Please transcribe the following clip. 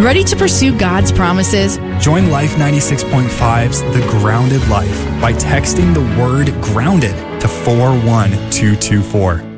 Ready to pursue God's promises? Join Life 96.5's The Grounded Life by texting the word GROUNDED to 41224.